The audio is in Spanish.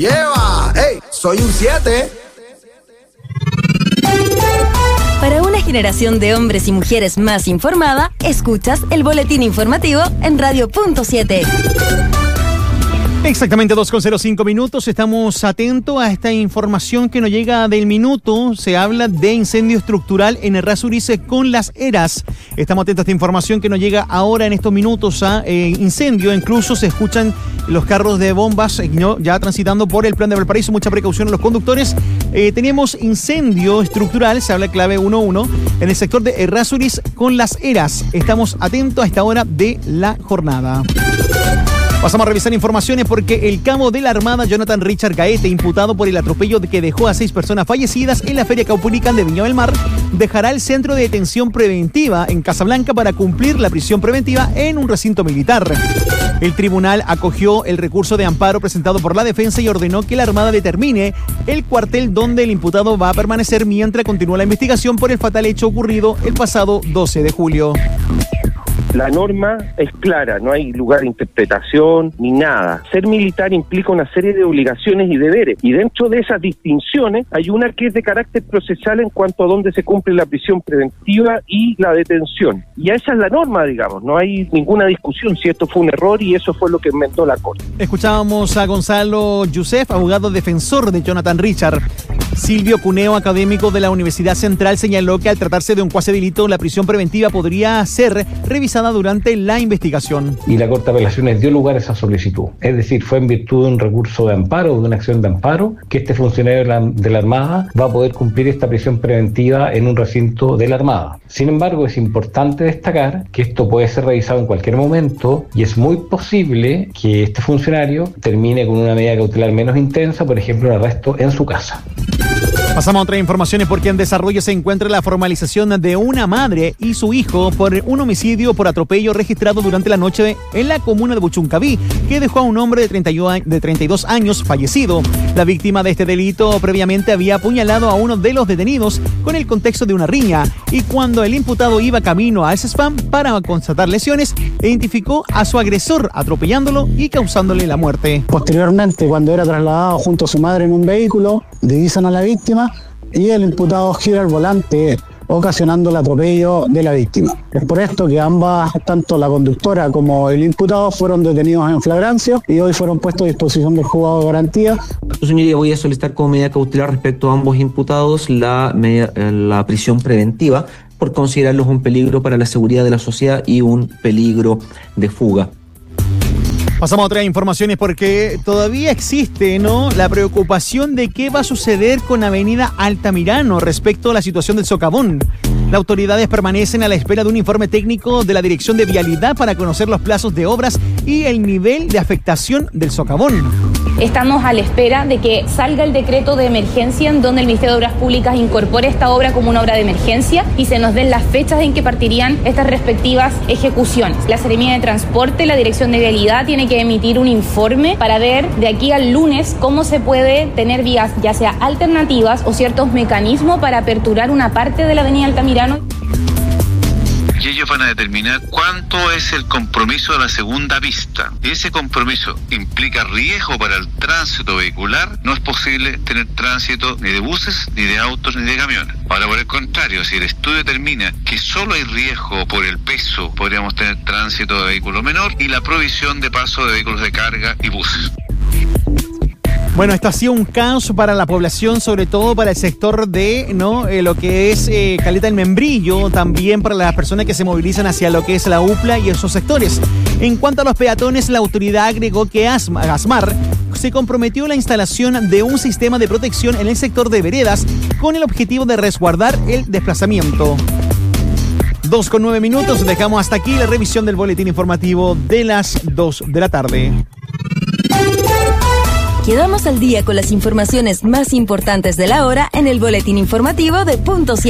Lleva, hey, soy un 7. Para una generación de hombres y mujeres más informada, escuchas el boletín informativo en Radio Punto 7. Exactamente 2:05 minutos. Estamos atentos a esta información que nos llega del minuto. Se habla de incendio estructural en Errázuriz con Las Heras. Estamos atentos a esta información que nos llega ahora en estos minutos a incendio. Incluso se escuchan los carros de bombas ya transitando por el plan de Valparaíso. Mucha precaución a los conductores. Tenemos incendio estructural, se habla clave 11 en el sector de Errázuriz con Las Heras. Estamos atentos a esta hora de la jornada. Pasamos a revisar informaciones porque el cabo de la Armada, Jonathan Richard Gaete, imputado por el atropello que dejó a 6 personas fallecidas en la Feria Caupolicán de Viña del Mar, dejará el centro de detención preventiva en Casablanca para cumplir la prisión preventiva en un recinto militar. El tribunal acogió el recurso de amparo presentado por la defensa y ordenó que la Armada determine el cuartel donde el imputado va a permanecer mientras continúa la investigación por el fatal hecho ocurrido el pasado 12 de julio. La norma es clara, no hay lugar de interpretación ni nada. Ser militar implica una serie de obligaciones y deberes, y dentro de esas distinciones hay una que es de carácter procesal en cuanto a dónde se cumple la prisión preventiva y la detención. Y esa es la norma, digamos, no hay ninguna discusión si esto fue un error y eso fue lo que inventó la Corte. Escuchábamos a Gonzalo Youssef, abogado defensor de Jonathan Richard. Silvio Cuneo, académico de la Universidad Central, señaló que al tratarse de un cuasi-delito, la prisión preventiva podría ser revisada durante la investigación. Y la Corte de Apelaciones dio lugar a esa solicitud. Es decir, fue en virtud de un recurso de amparo, de una acción de amparo, que este funcionario de la Armada va a poder cumplir esta prisión preventiva en un recinto de la Armada. Sin embargo, es importante destacar que esto puede ser revisado en cualquier momento y es muy posible que este funcionario termine con una medida cautelar menos intensa, por ejemplo, el arresto en su casa. Pasamos a otras informaciones porque en desarrollo se encuentra la formalización de una madre y su hijo por un homicidio por atropello registrado durante la noche en la comuna de Buchuncaví, que dejó a un hombre de 32 años fallecido. La víctima de este delito previamente había apuñalado a uno de los detenidos con el contexto de una riña, y cuando el imputado iba camino a ese spam para constatar lesiones, identificó a su agresor atropellándolo y causándole la muerte. Posteriormente, cuando era trasladado junto a su madre en un vehículo, divisan a la víctima y el imputado gira el volante, ocasionando el atropello de la víctima. Es por esto que ambas, tanto la conductora como el imputado, fueron detenidos en flagrancia y hoy fueron puestos a disposición del juzgado de garantía. Señoría, voy a solicitar como medida cautelar respecto a ambos imputados la prisión preventiva por considerarlos un peligro para la seguridad de la sociedad y un peligro de fuga. Pasamos a otras informaciones porque todavía existe, la preocupación de qué va a suceder con Avenida Altamirano respecto a la situación del socavón. Las autoridades permanecen a la espera de un informe técnico de la Dirección de Vialidad para conocer los plazos de obras y el nivel de afectación del socavón. Estamos a la espera de que salga el decreto de emergencia en donde el Ministerio de Obras Públicas incorpore esta obra como una obra de emergencia y se nos den las fechas en que partirían estas respectivas ejecuciones. La Seremía de Transporte, la Dirección de Vialidad, tiene que emitir un informe para ver de aquí al lunes cómo se puede tener vías, ya sea alternativas o ciertos mecanismos para aperturar una parte de la avenida Altamirano. Y ellos van a determinar cuánto es el compromiso de la segunda pista. Y ese compromiso implica riesgo para el tránsito vehicular. No es posible tener tránsito ni de buses, ni de autos, ni de camiones. Ahora, por el contrario, si el estudio determina que solo hay riesgo por el peso, podríamos tener tránsito de vehículo menor y la provisión de paso de vehículos de carga y buses. Bueno, esto ha sido un caos para la población, sobre todo para el sector de lo que es Caleta del Membrillo, también para las personas que se movilizan hacia lo que es la UPLA y esos sectores. En cuanto a los peatones, la autoridad agregó que ASMAR se comprometió a la instalación de un sistema de protección en el sector de veredas con el objetivo de resguardar el desplazamiento. 2:09 minutos, dejamos hasta aquí la revisión del boletín informativo de las 2 de la tarde. Quedamos al día con las informaciones más importantes de la hora en el boletín informativo de Punto 7.